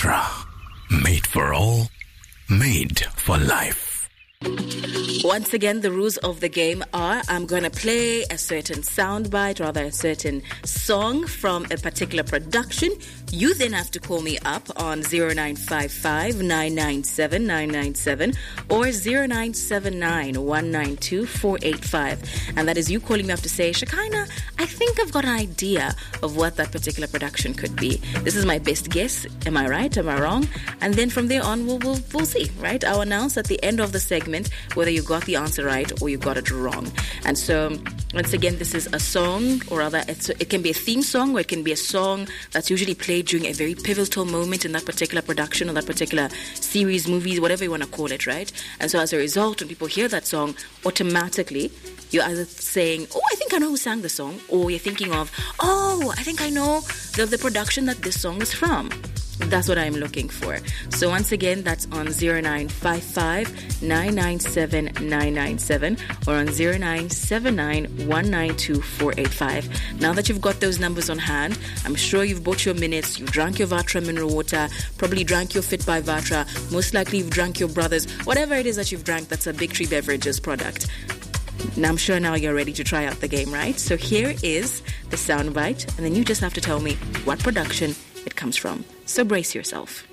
Vatra. Made for all, made for life. Once again, the rules of the game are I'm going to play a certain soundbite, rather a certain song from a particular production. You then have to call me up on 0955 997 997 or 0979 192 485. And that is you calling me up to say, Shekinah, I think I've got an idea of what that particular production could be. This is my best guess. Am I right? Am I wrong? And then from there on, we'll see, right? I'll announce at the end of the segment whether you got the answer right or you got it wrong. And so, once again, this is a song, or rather, it can be a theme song, or it can be a song that's usually played during a very pivotal moment in that particular production or that particular series, movies, whatever you want to call it, right? And so, as a result, when people hear that song, automatically, you're either saying, oh, I think I know who sang the song, or you're thinking of, oh, I think I know the production that this song is from. That's what I'm looking for. So once again, that's on 0955 997 997 or on 0979 192 485. Now that you've got those numbers on hand, I'm sure you've bought your minutes, you've drank your Vatra mineral water, probably drank your Fit by Vatra, most likely you've drank your Brothers, whatever it is that you've drank that's a Big Tree Beverages product. Now, I'm sure now you're ready to try out the game, right? So here is the soundbite, and then you just have to tell me what production it comes from. So brace yourself.